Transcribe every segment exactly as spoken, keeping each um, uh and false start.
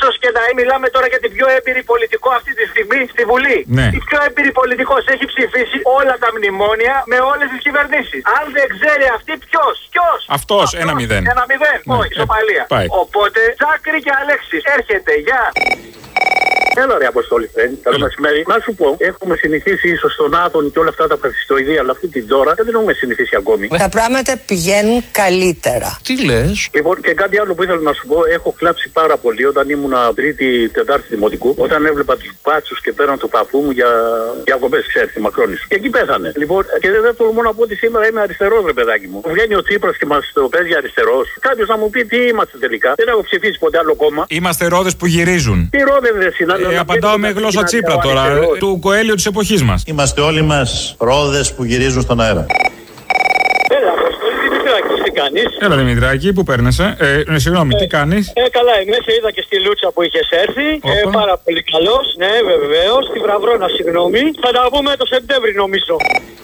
ίσως και να μιλάμε τώρα για την πιο έμπειρη πολιτικό αυτή τη στιγμή στη Βουλή. Ναι. Η πιο έμπειρη πολιτικός έχει ψηφίσει όλα τα μνημόνια με όλες τις κυβερνήσεις. Αν δεν ξέρει αυτή, ποιος, ποιος. Αυτός, ένα μηδέν. Ένα μηδέν, Ναι. όχι, ισοπαλία. Πάει. Οπότε, Τσάκρη και Αλέξης, έρχεται, γεια. Έλα ρε Αποστόλη, φρένη. Καλό μεσημέρι. Να σου πω, έχουμε συνηθίσει ίσως στον Άδων και όλα αυτά τα φασιστοειδή, αλλά αυτή την τώρα δεν έχουμε συνηθίσει ακόμη. Τα πράγματα πηγαίνουν καλύτερα. Τι λες? Λοιπόν, και κάτι άλλο που ήθελα να σου πω, έχω κλάψει πάρα πολύ όταν ήμουν τρίτη, τετάρτη δημοτικού, όταν έβλεπα τους μπάτσους και πέραν του παππού μου για διακοπές, ξέρετε, μακρόνης. Και εκεί πέθανε. Λοιπόν, και δεν τολμώ να πω ότι σήμερα είμαι αριστερός, ρε παιδάκι μου. Βγαίνει ο Τσίπρας και μας το παίζει αριστερός. Κάποιος να μου πει τι είμαστε τελικά. Δεν έχω ψηφίσει ποτέ άλλο κόμμα. Είμαστε ρόδες που γυρίζουν. Τι ρόδες δεν συνάδελφοι. Ε, απαντάω με γλώσσα Τσίπρα τώρα, ε, του Κοέλιου της εποχής μας. Είμαστε όλοι μας ρόδες που γυρίζουν στον αέρα. Έλα, Αποστόλη, τι Δημητράκη, τι κάνεις? Έλα Δημητράκη, πού παίρνεσαι? Ε, συγγνώμη, τι κάνεις? Ε, καλά είμαι, σε είδα και στη Λούτσα που είχες έρθει. Ε, πάρα πολύ καλός, ναι, βεβαίως. Στη Βραβρώνα, συγγνώμη. Θα τα πούμε το Σεπτέμβρη, νομίζω.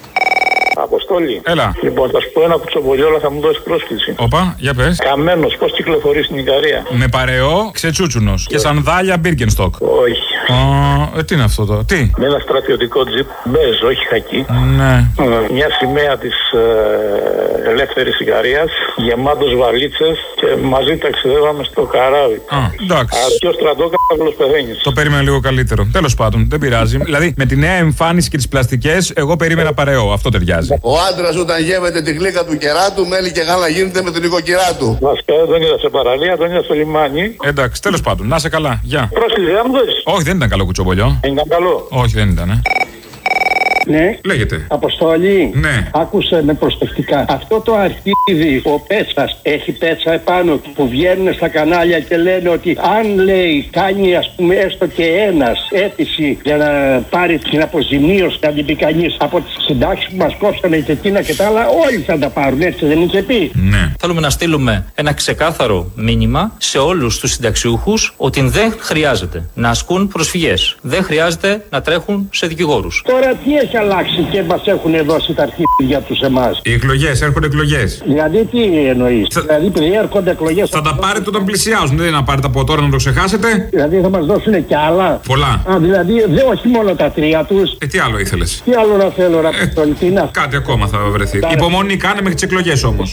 Αποστόλη. Έλα. Λοιπόν, θα σου πω ένα κουτσομπολιόλα, θα μου δώσει πρόσκληση. Όπα, για πες. Καμένος, πώς κυκλοφορεί στην Ικαρία? Με παρεό, ξετσούτσουνος και σανδάλια Birkenstock. Όχι. Α, ε, τι είναι αυτό το, τι? Με ένα στρατιωτικό τζιπ, μπέζ, όχι χακί. Ναι. Μια σημαία της ε, ελεύθερης Ικαρίας, γεμάτος βαλίτσες και μαζί ταξιδεύαμε στο καράβι. Α, εντάξει. Και ο στρατόκαυλος πεθαίνεις. Το περίμενα λίγο καλύτερο. Τέλος πάντων, δεν πειράζει. Δηλαδή, με τη νέα εμφάνιση και τις πλαστικές, εγώ περίμενα παρεό. Αυτό ταιριάζει. Ο άντρας όταν γεύεται τη γλύκα του κεράτου, μέλι και γάλα γίνεται με την οικοκυρά του. Βασικά δεν είδα σε παραλία, τον είδα στο λιμάνι. Εντάξει, τέλος πάντων, να είσαι καλά. Γεια. Πρόσκληση, δεν μου δώσεις? Όχι, δεν ήταν καλό κουτσομπολιό. Δεν ήταν καλό. Όχι, δεν ήταν, ε. Ναι. Λέγεται. Αποστόλη. Ναι. Άκουσε με προσεκτικά. Αυτό το αρχίδι, ο Πέτσας, έχει πέτσα επάνω του που βγαίνουν στα κανάλια και λένε ότι αν λέει κάνει ας πούμε έστω και ένας αίτηση για να πάρει την αποζημίωση να την πει κανείς από τις συντάξεις που μας κόψανε και εκείνα και τα άλλα, όλοι θα τα πάρουν, έτσι δεν είχε πει? Ναι. Θέλουμε να στείλουμε ένα ξεκάθαρο μήνυμα σε όλους τους συνταξιούχους ότι δεν χρειάζεται να ασκούν προσφυγές. Δεν χρειάζεται να τρέχουν σε δικηγόρους. Τώρα τι έχει αλλάξει και μας έχουν δώσει τα αρχίδια τους εμάς? Οι εκλογές, έρχονται εκλογές. Δηλαδή τι εννοείς? Θα... Δηλαδή επειδή έρχονται εκλογές Θα τα πάρετε όταν πλησιάζουν. Δεν είναι να πάρετε από τώρα να το ξεχάσετε. Δηλαδή θα μας δώσουν και άλλα? Πολλά. Α, δηλαδή δεν, όχι μόνο τα τρία τους. Ε, τι άλλο ήθελες? Τι άλλο να θέλω, να ε, Κάτι ακόμα θα βρεθεί. Άρα... Υπομονή κάνε μέχρι τις εκλογές όμως.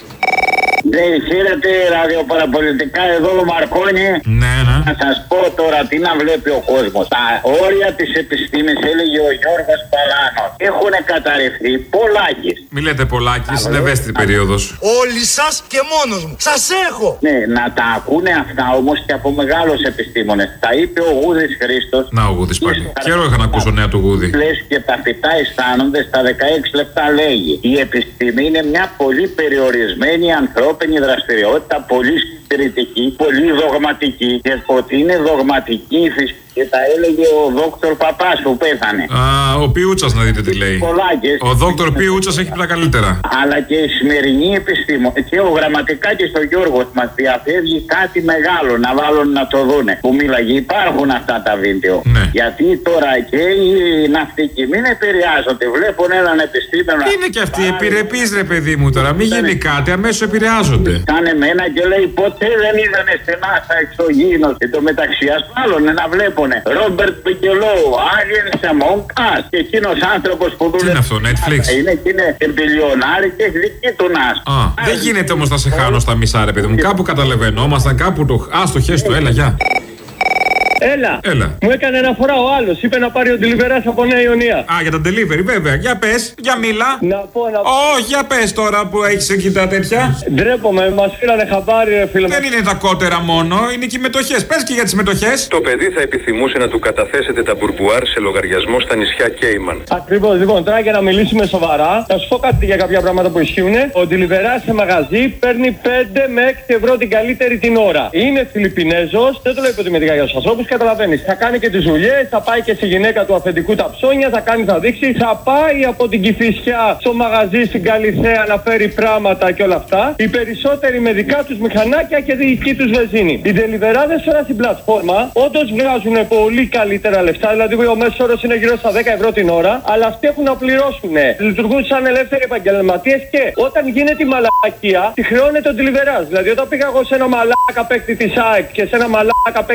Ναι, χαίρετε, ραδιοπαραπολιτικά, εδώ ο Μαρκόνι. Ναι, ναι. Να σας πω τώρα τι να βλέπει ο κόσμος. Τα όρια της επιστήμης, έλεγε ο Γιώργος Παλάνος, έχουν καταρρευθεί. Πολάκης. Μη λέτε Πολάκης, είναι ευαίσθητη περίοδος. Όλοι σας και μόνος μου. Σας έχω. Ναι, να τα ακούνε αυτά όμως και από μεγάλους επιστήμονες. Τα είπε ο Γούδης Χρήστος. Να ο Γούδης πάλι. Χαίρο είχα να ακούσω νέα του Γούδη. Λες και τα φυτά αισθάνονται στα δεκαέξι λεπτά, λέγει. Η επιστήμη είναι μια πολύ περιορισμένη ανθρώπινη δραστηριότητα, πολύ συντηρητική, πολύ δογματική, και ότι είναι δογματική η φυσική. Και τα έλεγε ο δόκτωρ Παπάς που πέθανε. Α, ο Πιούτσας να δείτε τι λέει. Πολάκες. Ο δόκτωρ Πιούτσας έχει τα καλύτερα. Αλλά και η σημερινή επιστήμη και ο Γραμματικάκης στο Γιώργο μας διαφεύγει κάτι μεγάλο να βάλουν να το δούνε. Που μίλαγε, υπάρχουν αυτά τα βίντεο. Ναι. Γιατί τώρα και οι ναυτικοί μην επηρεάζονται. Βλέπουν έναν επιστήμονα. Είναι και αυτοί επιρρεπείς ρε παιδί μου τώρα. Μην γίνει κάτι, αμέσως επηρεάζονται. Κάνε μένα και λέει ποτέ δεν είδανε στενά στα εξωγήινος. Και το μεταξύ ας βάλουν να βλέπουν. Ρόμπερτ Μπικελόου, Άγιεν Σεμόγκας και εκείνος άνθρωπος που δούλευε. Τι είναι αυτό, Netflix? Είναι και είναι μπιλιονάρι και έχει δική του νας. Α, δεν γίνεται όμως να σε χάνω στα μισά ρε παιδί μου. Κάπου καταλαβαίνόμασταν, κάπου το. Α, στο χέρι του, έλα, γεια. Έλα. Έλα. Μου έκανε αναφορά ο άλλος. Είπε να πάρει ο delivery από Νέα Ιωνία. Α, για τα delivery, βέβαια. Για πες, για μίλα. Να πω, να πω. Όχι, για πες τώρα που έχεις εκεί τα τέτοια. Ντρέπομαι, μας φύλανε χαμπάρι, ρε φίλε. Δεν είναι τα κότερα μόνο, είναι και οι μετοχές. Πες και για τις μετοχές. Το παιδί θα επιθυμούσε να του καταθέσετε τα μπουρμπουάρ σε λογαριασμό στα νησιά Κέιμαν. Ακριβώς, λοιπόν, τώρα για να μιλήσουμε σοβαρά, θα σου πω κάτι για κάποια πράγματα που ισχύουν. Ο delivery σε μαγαζί παίρνει πέντε με έξι ευρώ την καλύτερη την ώρα. Είναι Φιλιππινέζος, δεν το λέω υποτιμητικά για τους ανθρώπους. Καταλαβαίνεις, θα κάνει και τις δουλειές, θα πάει και στη γυναίκα του αφεντικού τα ψώνια, θα κάνει, θα δείξει, θα πάει από την Κηφισιά στο μαγαζί στην Καλιθέα να φέρει πράγματα και όλα αυτά. Οι περισσότεροι με δικά τους μηχανάκια και δική τους βενζίνη. Οι τελιβεράδες τώρα στην πλατφόρμα όντως βγάζουν πολύ καλύτερα λεφτά, δηλαδή ο μέσος όρος είναι γύρω στα δέκα ευρώ την ώρα, αλλά αυτοί έχουν να πληρώσουν. Λειτουργούν σαν ελεύθεροι επαγγελματίες και όταν γίνεται η μαλακία, τη χρεώνεται ο τελιβεράς. Δηλαδή, όταν πήγα εγώ σε ένα μαλάκα παίκτη της ΑΕΚ και σε ένα μαλάκα